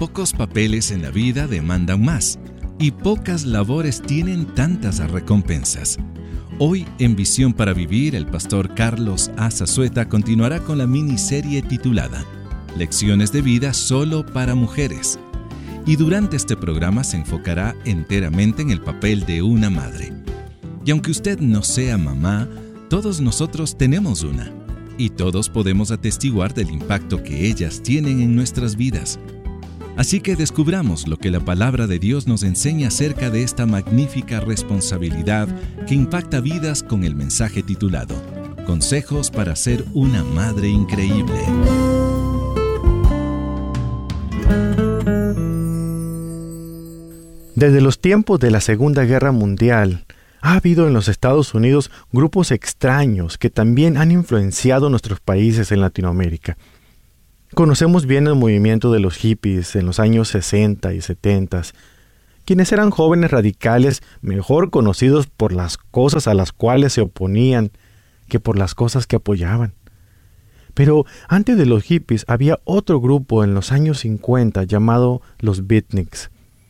pocos papeles en la vida demandan más y pocas labores tienen tantas recompensas. Hoy, en Visión para Vivir, el pastor Carlos A. Zazueta continuará con la miniserie titulada Lecciones de vida solo para mujeres. Y durante este programa se enfocará enteramente en el papel de una madre. Y aunque usted no sea mamá, todos nosotros tenemos una. Y todos podemos atestiguar del impacto que ellas tienen en nuestras vidas. Así que descubramos lo que la palabra de Dios nos enseña acerca de esta magnífica responsabilidad que impacta vidas con el mensaje titulado Consejos para ser una madre increíble. Desde los tiempos de la Segunda Guerra Mundial, ha habido en los Estados Unidos grupos extraños que también han influenciado nuestros países en Latinoamérica. Conocemos bien el movimiento de los hippies en los años 60 y 70, quienes eran jóvenes radicales mejor conocidos por las cosas a las cuales se oponían que por las cosas que apoyaban. Pero antes de los hippies había otro grupo en los años 50 llamado los beatniks.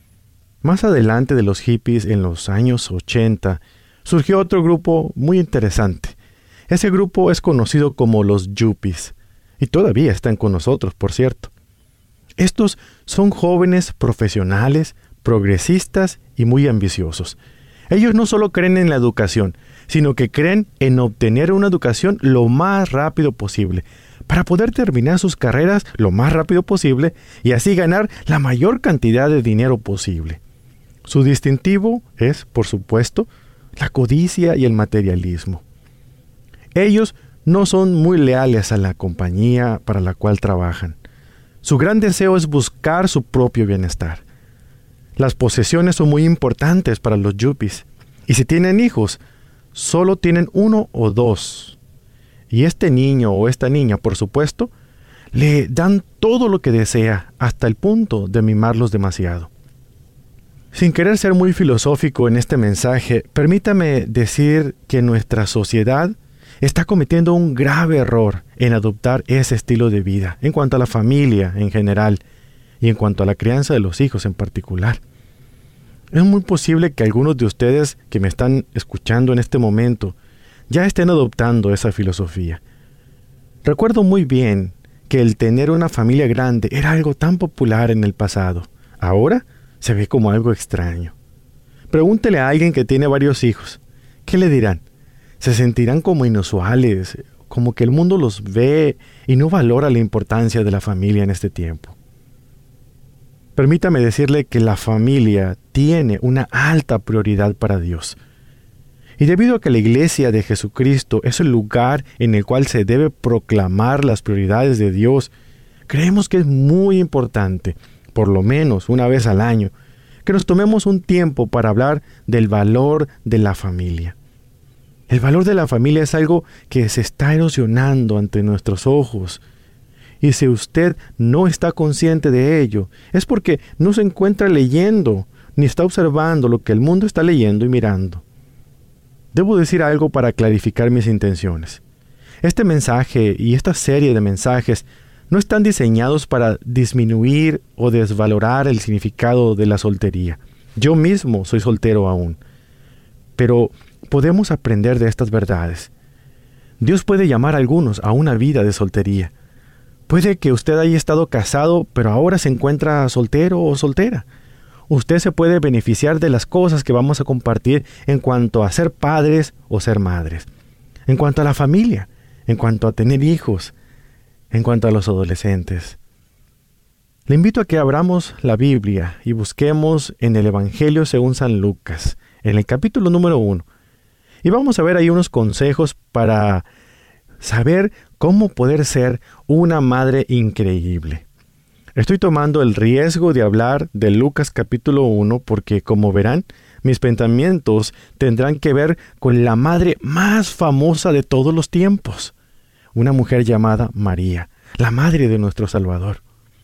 Más adelante de los hippies, en los años 80, surgió otro grupo muy interesante. Ese grupo es conocido como los yuppies. Y todavía están con nosotros, por cierto. Estos son jóvenes profesionales, progresistas y muy ambiciosos. Ellos no solo creen en la educación, sino que creen en obtener una educación lo más rápido posible, para poder terminar sus carreras lo más rápido posible y así ganar la mayor cantidad de dinero posible. Su distintivo es, por supuesto, la codicia y el materialismo. Ellos no son muy leales a la compañía para la cual trabajan. Su gran deseo es buscar su propio bienestar. Las posesiones son muy importantes para los yuppies. Y si tienen hijos, solo tienen uno o dos. Y este niño o esta niña, por supuesto, le dan todo lo que desea hasta el punto de mimarlos demasiado. Sin querer ser muy filosófico en este mensaje, permítame decir que nuestra sociedad está cometiendo un grave error en adoptar ese estilo de vida en cuanto a la familia en general y en cuanto a la crianza de los hijos en particular. Es muy posible que algunos de ustedes que me están escuchando en este momento ya estén adoptando esa filosofía. Recuerdo muy bien que el tener una familia grande era algo tan popular en el pasado. Ahora se ve como algo extraño. Pregúntele a alguien que tiene varios hijos. ¿Qué le dirán? Se sentirán como inusuales, como que el mundo los ve y no valora la importancia de la familia en este tiempo. Permítame decirle que la familia tiene una alta prioridad para Dios. Y debido a que la Iglesia de Jesucristo es el lugar en el cual se debe proclamar las prioridades de Dios, creemos que es muy importante, por lo menos una vez al año, que nos tomemos un tiempo para hablar del valor de la familia. El valor de la familia es algo que se está erosionando ante nuestros ojos. Y si usted no está consciente de ello, es porque no se encuentra leyendo, ni está observando lo que el mundo está leyendo y mirando. Debo decir algo para clarificar mis intenciones. Este mensaje y esta serie de mensajes no están diseñados para disminuir o desvalorar el significado de la soltería. Yo mismo soy soltero aún. Pero podemos aprender de estas verdades. Dios puede llamar a algunos a una vida de soltería. Puede que usted haya estado casado, pero ahora se encuentra soltero o soltera. Usted se puede beneficiar de las cosas que vamos a compartir en cuanto a ser padres o ser madres, en cuanto a la familia, en cuanto a tener hijos, en cuanto a los adolescentes. Le invito a que abramos la Biblia y busquemos en el Evangelio según San Lucas, en el capítulo número 1. Y vamos a ver ahí unos consejos para saber cómo poder ser una madre increíble. Estoy tomando el riesgo de hablar de Lucas capítulo 1 porque, como verán, mis pensamientos tendrán que ver con la madre más famosa de todos los tiempos. Una mujer llamada María, la madre de nuestro Salvador.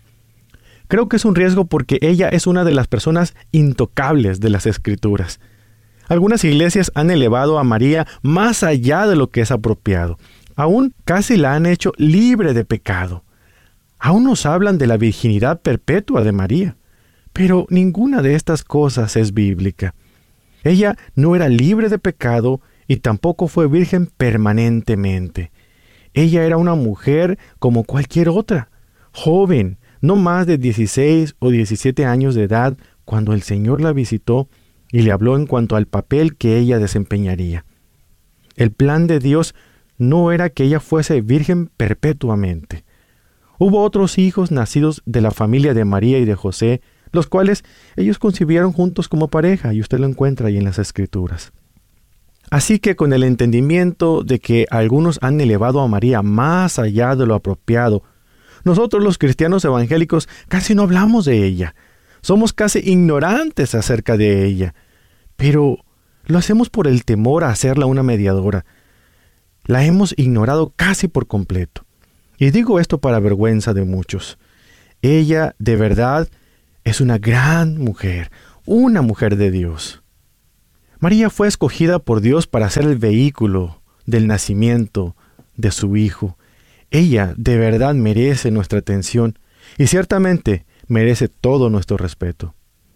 Creo que es un riesgo porque ella es una de las personas intocables de las Escrituras. Algunas iglesias han elevado a María más allá de lo que es apropiado. Aún casi la han hecho libre de pecado. Aún nos hablan de la virginidad perpetua de María, pero ninguna de estas cosas es bíblica. Ella no era libre de pecado y tampoco fue virgen permanentemente. Ella era una mujer como cualquier otra, joven, no más de 16 o 17 años de edad, cuando el Señor la visitó y le habló en cuanto al papel que ella desempeñaría. El plan de Dios no era que ella fuese virgen perpetuamente. Hubo otros hijos nacidos de la familia de María y de José, los cuales ellos concibieron juntos como pareja, y usted lo encuentra ahí en las Escrituras. Así que con el entendimiento de que algunos han elevado a María más allá de lo apropiado, nosotros los cristianos evangélicos casi no hablamos de ella. Somos casi ignorantes acerca de ella. Pero lo hacemos por el temor a hacerla una mediadora. La hemos ignorado casi por completo. Y digo esto para vergüenza de muchos. Ella, de verdad, es una gran mujer, una mujer de Dios. María fue escogida por Dios para ser el vehículo del nacimiento de su Hijo. Ella de verdad merece nuestra atención y ciertamente merece todo nuestro respeto.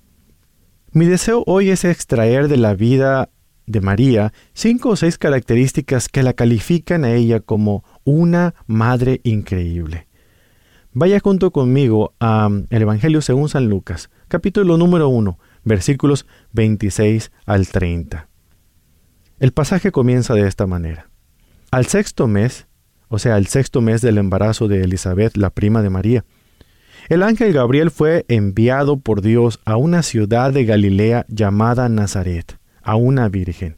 Mi deseo hoy es extraer de la vida de María 5 o 6 características que la califican a ella como una madre increíble. Vaya junto conmigo al Evangelio según San Lucas, capítulo número 1, versículos 26 al 30. El pasaje comienza de esta manera. Al 6º mes, o sea, el 6º mes del embarazo de Elizabeth, la prima de María, el ángel Gabriel fue enviado por Dios a una ciudad de Galilea llamada Nazaret, a una virgen.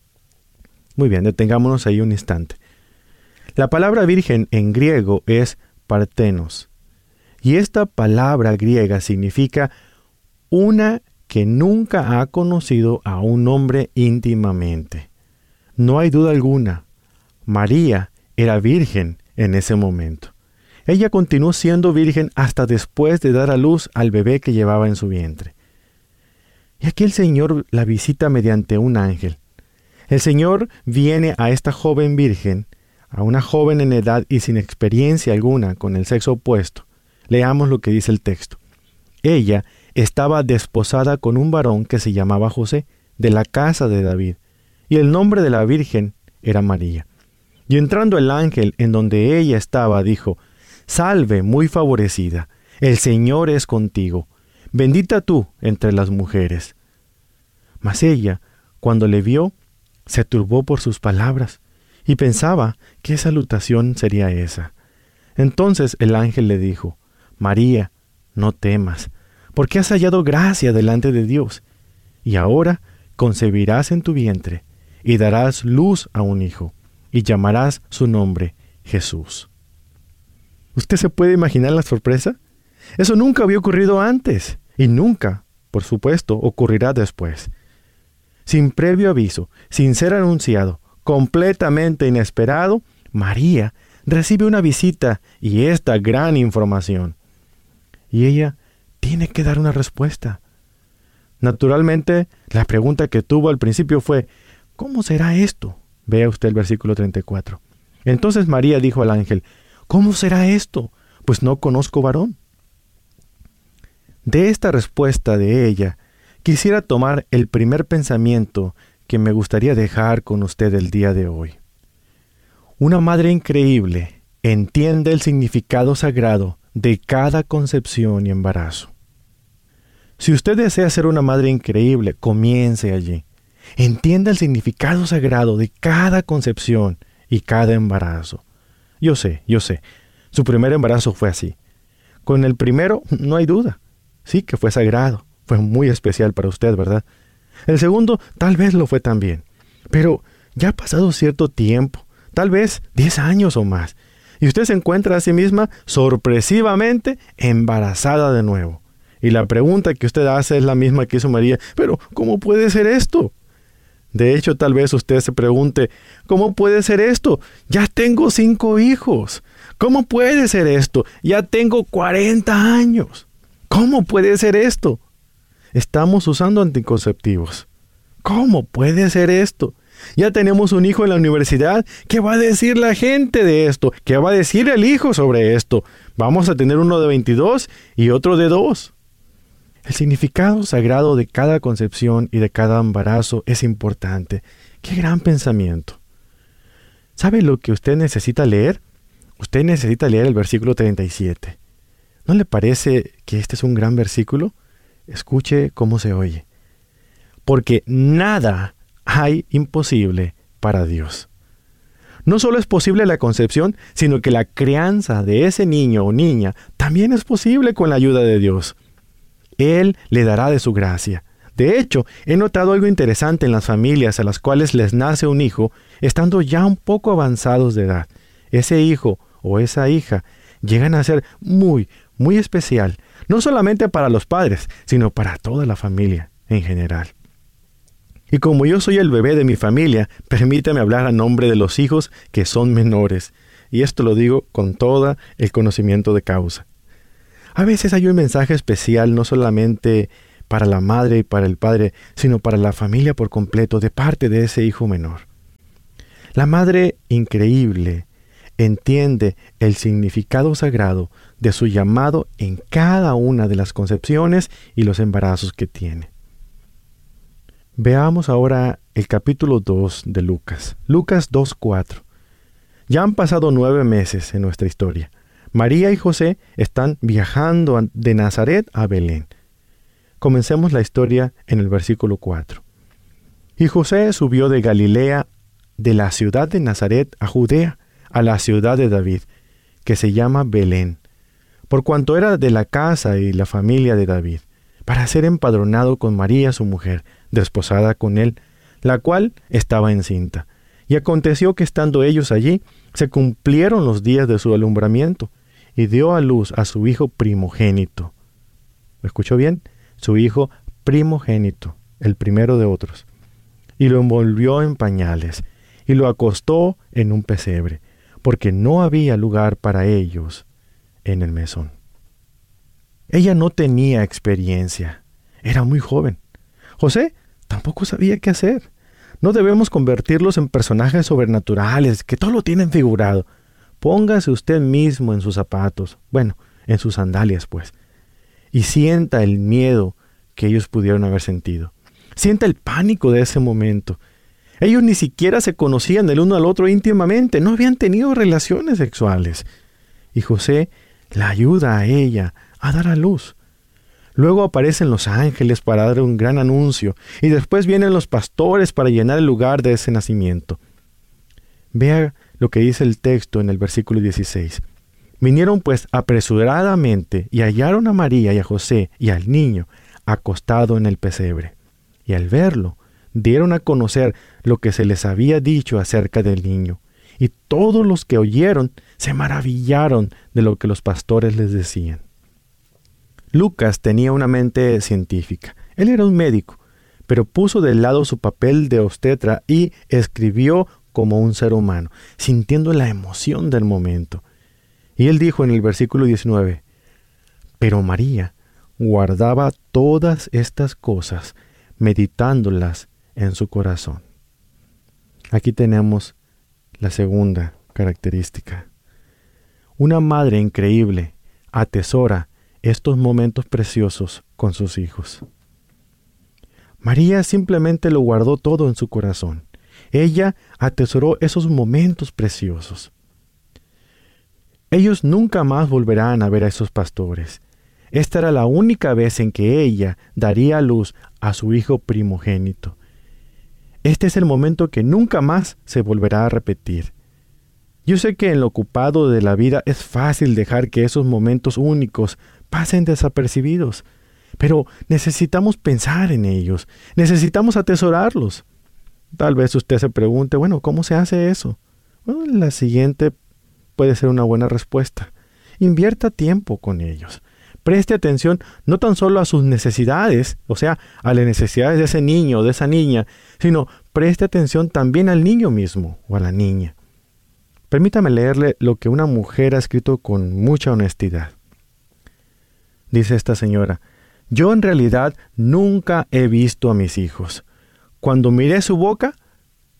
Muy bien, detengámonos ahí un instante. La palabra virgen en griego es partenos, y esta palabra griega significa una que nunca ha conocido a un hombre íntimamente. No hay duda alguna, María era virgen en ese momento. Ella continuó siendo virgen hasta después de dar a luz al bebé que llevaba en su vientre. Y aquí el Señor la visita mediante un ángel. El Señor viene a esta joven virgen, a una joven en edad y sin experiencia alguna con el sexo opuesto. Leamos lo que dice el texto. Ella estaba desposada con un varón que se llamaba José, de la casa de David, y el nombre de la virgen era María. Y entrando el ángel en donde ella estaba, dijo: «Salve, muy favorecida, el Señor es contigo, bendita tú entre las mujeres». Mas ella, cuando le vio, se turbó por sus palabras, y pensaba qué salutación sería esa. Entonces el ángel le dijo: «María, no temas, porque has hallado gracia delante de Dios, y ahora concebirás en tu vientre, y darás luz a un hijo, y llamarás su nombre Jesús». ¿Usted se puede imaginar la sorpresa? Eso nunca había ocurrido antes, y nunca, por supuesto, ocurrirá después. Sin previo aviso, sin ser anunciado, completamente inesperado, María recibe una visita y esta gran información. Y ella tiene que dar una respuesta. Naturalmente, la pregunta que tuvo al principio fue: ¿cómo será esto? Vea usted el versículo 34. Entonces María dijo al ángel: ¿cómo será esto? Pues no conozco varón. De esta respuesta de ella, quisiera tomar el primer pensamiento que me gustaría dejar con usted el día de hoy. Una madre increíble entiende el significado sagrado de cada concepción y embarazo. Si usted desea ser una madre increíble, comience allí. Entienda el significado sagrado de cada concepción y cada embarazo. Yo sé, su primer embarazo fue así. Con el primero, no hay duda. Sí que fue sagrado, fue muy especial para usted, ¿verdad? El segundo, tal vez lo fue también. Pero ya ha pasado cierto tiempo, tal vez 10 años o más, y usted se encuentra a sí misma sorpresivamente embarazada de nuevo. Y la pregunta que usted hace es la misma que hizo María: ¿pero cómo puede ser esto? De hecho, tal vez usted se pregunte: ¿cómo puede ser esto? Ya tengo 5 hijos. ¿Cómo puede ser esto? Ya tengo 40 años. ¿Cómo puede ser esto? Estamos usando anticonceptivos. ¿Cómo puede ser esto? Ya tenemos un hijo en la universidad. ¿Qué va a decir la gente de esto? ¿Qué va a decir el hijo sobre esto? Vamos a tener uno de 22 y otro de 2. El significado sagrado de cada concepción y de cada embarazo es importante. ¡Qué gran pensamiento! ¿Sabe lo que usted necesita leer? Usted necesita leer el versículo 37. ¿No le parece que este es un gran versículo? Escuche cómo se oye. Porque nada hay imposible para Dios. No solo es posible la concepción, sino que la crianza de ese niño o niña también es posible con la ayuda de Dios. Él le dará de su gracia. De hecho, he notado algo interesante en las familias a las cuales les nace un hijo, estando ya un poco avanzados de edad. Ese hijo o esa hija llegan a ser muy especial, no solamente para los padres, sino para toda la familia en general. Y como yo soy el bebé de mi familia, permítame hablar a nombre de los hijos que son menores, y esto lo digo con todo el conocimiento de causa. A veces hay un mensaje especial no solamente para la madre y para el padre, sino para la familia por completo de parte de ese hijo menor. La madre increíble entiende el significado sagrado de su llamado en cada una de las concepciones y los embarazos que tiene. Veamos ahora el capítulo 2 de Lucas. Lucas 2:4. Ya han pasado 9 meses en nuestra historia. María y José están viajando de Nazaret a Belén. Comencemos la historia en el versículo 4. Y José subió de Galilea, de la ciudad de Nazaret a Judea, a la ciudad de David, que se llama Belén, por cuanto era de la casa y la familia de David, para ser empadronado con María su mujer, desposada con él, la cual estaba encinta. Y aconteció que estando ellos allí, se cumplieron los días de su alumbramiento, y dio a luz a su hijo primogénito. ¿Lo escuchó bien? Su hijo primogénito, el primero de otros. Y lo envolvió en pañales, y lo acostó en un pesebre, porque no había lugar para ellos en el mesón. Ella no tenía experiencia, era muy joven. José tampoco sabía qué hacer. No debemos convertirlos en personajes sobrenaturales, que todo lo tienen figurado. Póngase usted mismo en sus zapatos, en sus sandalias, pues, y sienta el miedo que ellos pudieron haber sentido. Sienta el pánico de ese momento. Ellos ni siquiera se conocían el uno al otro íntimamente, no habían tenido relaciones sexuales. Y José la ayuda a ella a dar a luz. Luego aparecen los ángeles para dar un gran anuncio, y después vienen los pastores para llenar el lugar de ese nacimiento. Vea lo que dice el texto en el versículo 16. Vinieron pues apresuradamente y hallaron a María y a José y al niño acostado en el pesebre. Y al verlo, dieron a conocer lo que se les había dicho acerca del niño. Y todos los que oyeron se maravillaron de lo que los pastores les decían. Lucas tenía una mente científica. Él era un médico, pero puso de lado su papel de obstetra y escribió como un ser humano, sintiendo la emoción del momento. Y él dijo en el versículo 19, pero María guardaba todas estas cosas, meditándolas en su corazón. Aquí tenemos la segunda característica. Una madre increíble atesora estos momentos preciosos con sus hijos. María simplemente lo guardó todo en su corazón. Ella atesoró esos momentos preciosos. Ellos nunca más volverán a ver a esos pastores. Esta era la única vez en que ella daría a luz a su hijo primogénito. Este es el momento que nunca más se volverá a repetir. Yo sé que en lo ocupado de la vida es fácil dejar que esos momentos únicos pasen desapercibidos, pero necesitamos pensar en ellos, necesitamos atesorarlos. Tal vez usted se pregunte, ¿cómo se hace eso? La siguiente puede ser una buena respuesta. Invierta tiempo con ellos. Preste atención no tan solo a sus necesidades, o sea, a las necesidades de ese niño o de esa niña, sino preste atención también al niño mismo o a la niña. Permítame leerle lo que una mujer ha escrito con mucha honestidad. Dice esta señora, yo en realidad nunca he visto a mis hijos. Cuando miré su boca,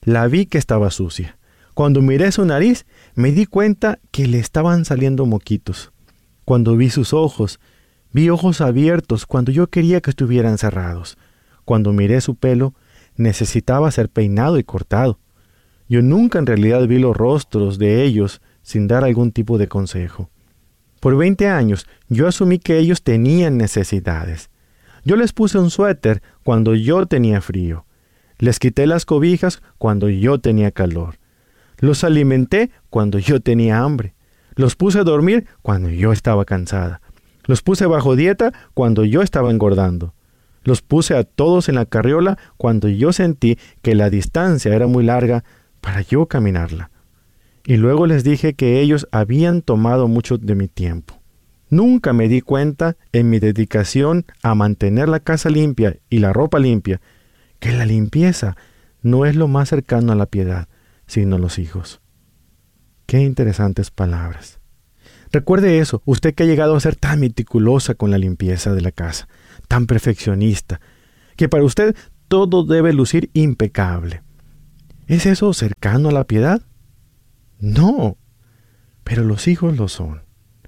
la vi que estaba sucia. Cuando miré su nariz, me di cuenta que le estaban saliendo moquitos. Cuando vi sus ojos, vi ojos abiertos cuando yo quería que estuvieran cerrados. Cuando miré su pelo, necesitaba ser peinado y cortado. Yo nunca en realidad vi los rostros de ellos sin dar algún tipo de consejo. Por 20 años, yo asumí que ellos tenían necesidades. Yo les puse un suéter cuando yo tenía frío. Les quité las cobijas cuando yo tenía calor. Los alimenté cuando yo tenía hambre. Los puse a dormir cuando yo estaba cansada. Los puse bajo dieta cuando yo estaba engordando. Los puse a todos en la carriola cuando yo sentí que la distancia era muy larga para yo caminarla. Y luego les dije que ellos habían tomado mucho de mi tiempo. Nunca me di cuenta en mi dedicación a mantener la casa limpia y la ropa limpia, que la limpieza no es lo más cercano a la piedad, sino los hijos. Qué interesantes palabras. Recuerde eso, usted que ha llegado a ser tan meticulosa con la limpieza de la casa, tan perfeccionista, que para usted todo debe lucir impecable. ¿Es eso cercano a la piedad? No, pero los hijos lo son.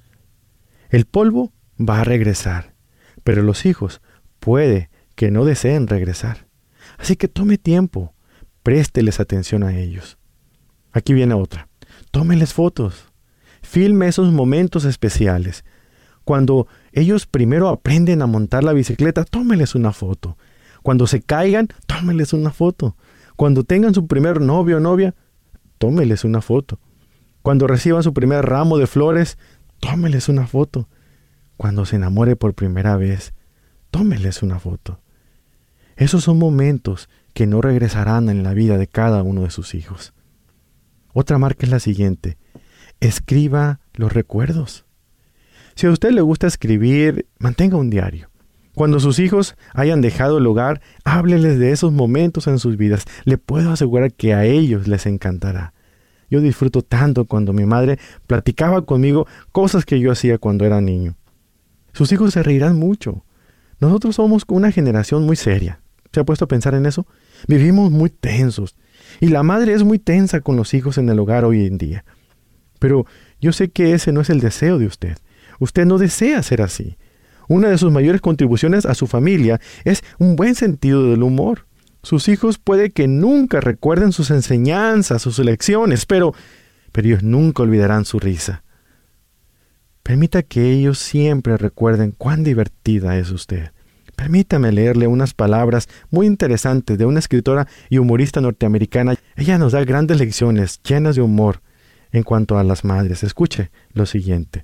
El polvo va a regresar, pero los hijos puede que no deseen regresar. Así que tome tiempo, présteles atención a ellos. Aquí viene otra. Tómeles fotos. Filme esos momentos especiales. Cuando ellos primero aprenden a montar la bicicleta, tómeles una foto. Cuando se caigan, tómeles una foto. Cuando tengan su primer novio o novia, tómeles una foto. Cuando reciban su primer ramo de flores, tómeles una foto. Cuando se enamore por primera vez, tómeles una foto. Esos son momentos que no regresarán en la vida de cada uno de sus hijos. Otra marca es la siguiente. Escriba los recuerdos. Si a usted le gusta escribir, mantenga un diario. Cuando sus hijos hayan dejado el hogar, hábleles de esos momentos en sus vidas. Le puedo asegurar que a ellos les encantará. Yo disfruto tanto cuando mi madre platicaba conmigo cosas que yo hacía cuando era niño. Sus hijos se reirán mucho. Nosotros somos una generación muy seria. ¿Se ha puesto a pensar en eso? Vivimos muy tensos. Y la madre es muy tensa con los hijos en el hogar hoy en día. Pero yo sé que ese no es el deseo de usted. Usted no desea ser así. Una de sus mayores contribuciones a su familia es un buen sentido del humor. Sus hijos puede que nunca recuerden sus enseñanzas, sus lecciones, pero ellos nunca olvidarán su risa. Permita que ellos siempre recuerden cuán divertida es usted. Permítame leerle unas palabras muy interesantes de una escritora y humorista norteamericana. Ella nos da grandes lecciones llenas de humor en cuanto a las madres. Escuche lo siguiente.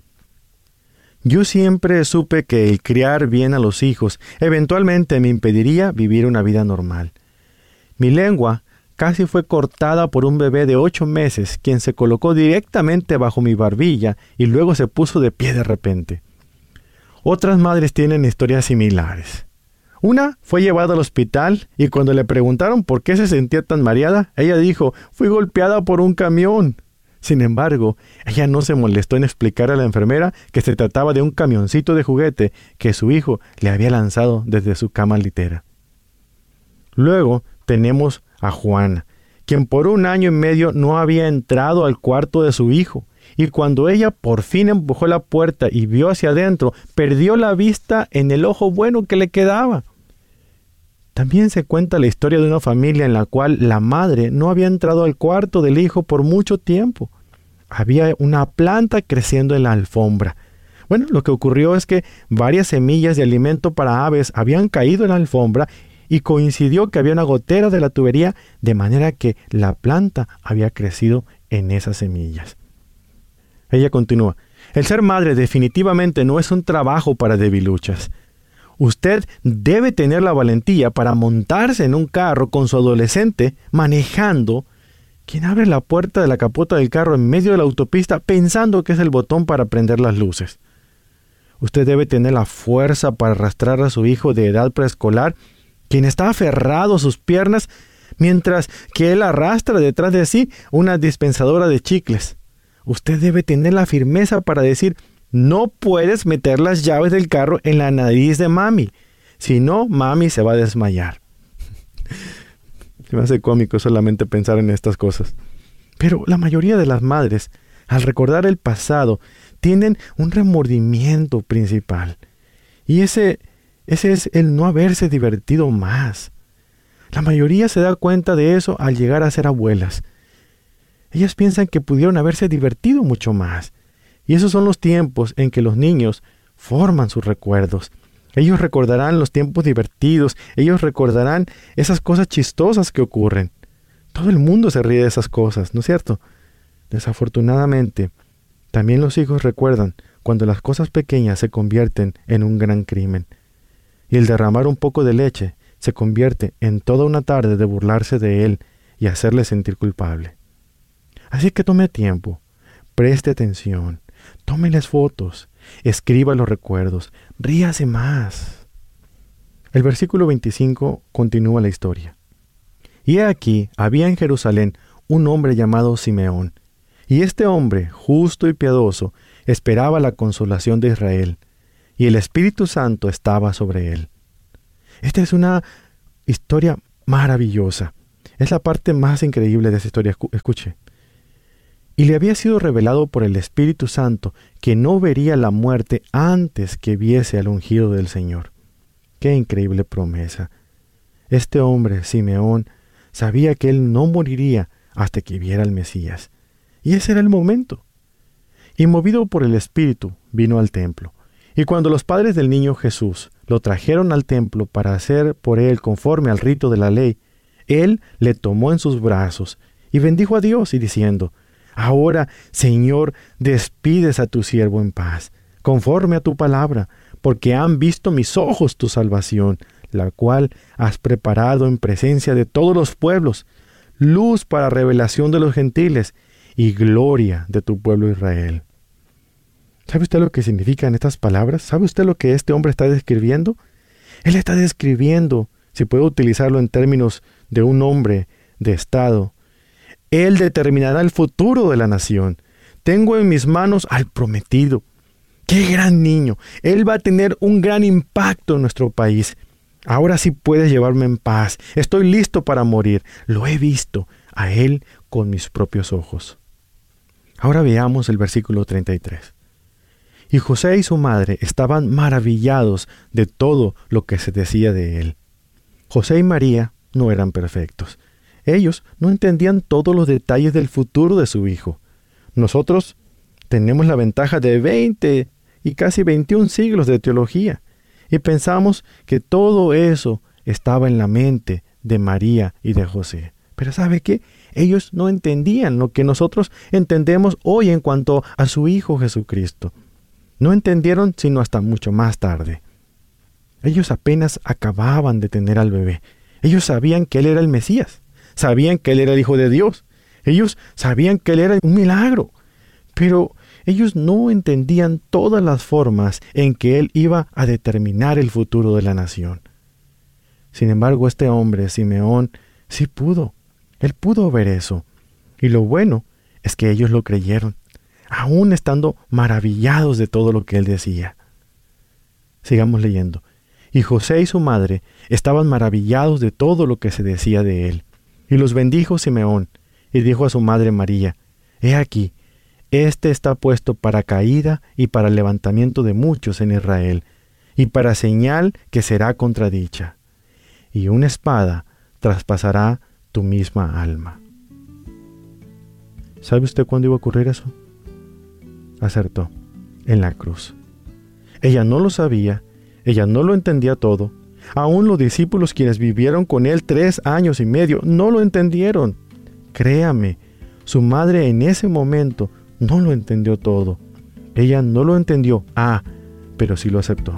Yo siempre supe que el criar bien a los hijos eventualmente me impediría vivir una vida normal. Mi lengua casi fue cortada por un bebé de 8 meses, quien se colocó directamente bajo mi barbilla y luego se puso de pie de repente. Otras madres tienen historias similares. Una fue llevada al hospital y cuando le preguntaron por qué se sentía tan mareada, ella dijo, fui golpeada por un camión. Sin embargo, ella no se molestó en explicar a la enfermera que se trataba de un camioncito de juguete que su hijo le había lanzado desde su cama litera. Luego tenemos a Juana, quien por 1 año y medio no había entrado al cuarto de su hijo, y cuando ella por fin empujó la puerta y vio hacia adentro, perdió la vista en el ojo bueno que le quedaba. También se cuenta la historia de una familia en la cual la madre no había entrado al cuarto del hijo por mucho tiempo. Había una planta creciendo en la alfombra. Bueno, lo que ocurrió es que varias semillas de alimento para aves habían caído en la alfombra y coincidió que había una gotera de la tubería, de manera que la planta había crecido en esas semillas. Ella continúa, el ser madre definitivamente no es un trabajo para debiluchas. Usted debe tener la valentía para montarse en un carro con su adolescente manejando, quien abre la puerta de la capota del carro en medio de la autopista pensando que es el botón para prender las luces. Usted debe tener la fuerza para arrastrar a su hijo de edad preescolar, quien está aferrado a sus piernas, mientras que él arrastra detrás de sí una dispensadora de chicles. Usted debe tener la firmeza para decir, no puedes meter las llaves del carro en la nariz de mami, si no, mami se va a desmayar. Se me hace cómico solamente pensar en estas cosas. Pero la mayoría de las madres, al recordar el pasado, tienen un remordimiento principal. Y ese es el no haberse divertido más. La mayoría se da cuenta de eso al llegar a ser abuelas. Ellas piensan que pudieron haberse divertido mucho más. Y esos son los tiempos en que los niños forman sus recuerdos. Ellos recordarán los tiempos divertidos, ellos recordarán esas cosas chistosas que ocurren. Todo el mundo se ríe de esas cosas, ¿no es cierto? Desafortunadamente, también los hijos recuerdan cuando las cosas pequeñas se convierten en un gran crimen. Y el derramar un poco de leche se convierte en toda una tarde de burlarse de él y hacerle sentir culpable. Así que tome tiempo, preste atención, tómeles fotos, escriba los recuerdos, ríase más. El versículo 25 continúa la historia. Y he aquí, había en Jerusalén un hombre llamado Simeón, y este hombre, justo y piadoso, esperaba la consolación de Israel, y el Espíritu Santo estaba sobre él. Esta es una historia maravillosa. Es la parte más increíble de esa historia. Escuche. Y le había sido revelado por el Espíritu Santo que no vería la muerte antes que viese al ungido del Señor. ¡Qué increíble promesa! Este hombre, Simeón, sabía que él no moriría hasta que viera al Mesías. Y ese era el momento. Y movido por el Espíritu, vino al templo. Y cuando los padres del niño Jesús lo trajeron al templo para hacer por él conforme al rito de la ley, él le tomó en sus brazos y bendijo a Dios y diciendo: Ahora, Señor, despides a tu siervo en paz, conforme a tu palabra, porque han visto mis ojos tu salvación, la cual has preparado en presencia de todos los pueblos, luz para revelación de los gentiles y gloria de tu pueblo Israel. ¿Sabe usted lo que significan estas palabras? ¿Sabe usted lo que este hombre está describiendo? Él está describiendo, si puedo utilizarlo en términos de un hombre de Estado, él determinará el futuro de la nación. Tengo en mis manos al prometido. ¡Qué gran niño! Él va a tener un gran impacto en nuestro país. Ahora sí puedes llevarme en paz. Estoy listo para morir. Lo he visto a él con mis propios ojos. Ahora veamos el versículo 33. Y José y su madre estaban maravillados de todo lo que se decía de él. José y María no eran perfectos. Ellos no entendían todos los detalles del futuro de su hijo. Nosotros tenemos la ventaja de 20 y casi 21 siglos de teología y pensamos que todo eso estaba en la mente de María y de José. Pero ¿sabe qué? Ellos no entendían lo que nosotros entendemos hoy en cuanto a su Hijo Jesucristo. No entendieron sino hasta mucho más tarde. Ellos apenas acababan de tener al bebé. Ellos sabían que Él era el Mesías. Sabían que Él era el Hijo de Dios. Ellos sabían que Él era un milagro. Pero ellos no entendían todas las formas en que Él iba a determinar el futuro de la nación. Sin embargo, este hombre, Simeón, sí pudo. Él pudo ver eso. Y lo bueno es que ellos lo creyeron, aún estando maravillados de todo lo que Él decía. Sigamos leyendo. Y José y su madre estaban maravillados de todo lo que se decía de Él. Y los bendijo Simeón, y dijo a su madre María: He aquí, este está puesto para caída y para levantamiento de muchos en Israel, y para señal que será contradicha. Y una espada traspasará tu misma alma. ¿Sabe usted cuándo iba a ocurrir eso? Acertó, en la cruz. Ella no lo sabía, ella no lo entendía todo. Aún los discípulos quienes vivieron con él 3 años y medio no lo entendieron. Créame, su madre en ese momento no lo entendió todo. Ella no lo entendió, pero sí lo aceptó.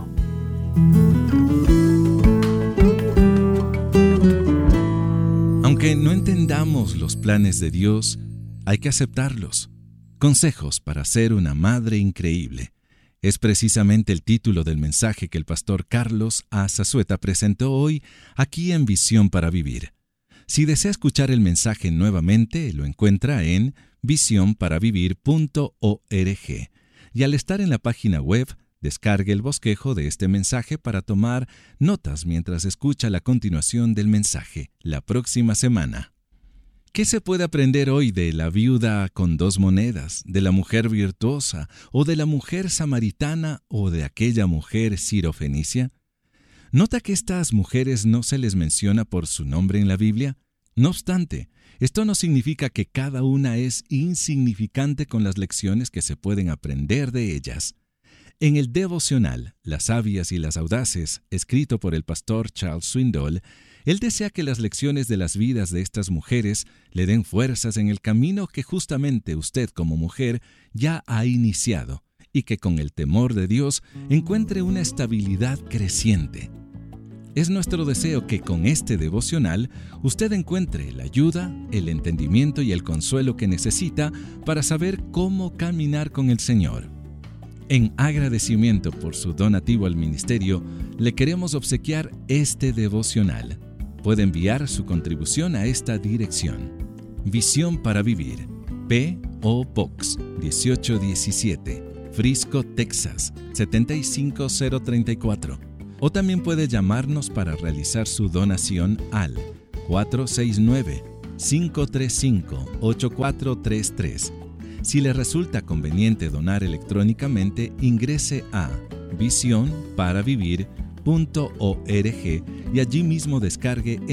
Aunque no entendamos los planes de Dios, hay que aceptarlos. Consejos para ser una madre increíble. Es precisamente el título del mensaje que el pastor Carlos A. Zazueta presentó hoy aquí en Visión para Vivir. Si desea escuchar el mensaje nuevamente, lo encuentra en visionparavivir.org y al estar en la página web Descargue el bosquejo de este mensaje para tomar notas mientras escucha la continuación del mensaje la próxima semana. ¿Qué se puede aprender hoy de la viuda con 2 monedas, de la mujer virtuosa, o de la mujer samaritana, o de aquella mujer sirofenicia? ¿Nota que estas mujeres no se les menciona por su nombre en la Biblia? No obstante, esto no significa que cada una es insignificante con las lecciones que se pueden aprender de ellas. En el devocional Las sabias y las audaces, escrito por el pastor Charles Swindoll, él desea que las lecciones de las vidas de estas mujeres le den fuerzas en el camino que justamente usted como mujer ya ha iniciado y que con el temor de Dios encuentre una estabilidad creciente. Es nuestro deseo que con este devocional usted encuentre la ayuda, el entendimiento y el consuelo que necesita para saber cómo caminar con el Señor. En agradecimiento por su donativo al ministerio, le queremos obsequiar este devocional. Puede enviar su contribución a esta dirección. Visión para Vivir, P.O. Box 1817, Frisco, Texas 75034. O también puede llamarnos para realizar su donación al 469-535-8433. Si le resulta conveniente donar electrónicamente, ingrese a visionparavivir.org y allí mismo descargue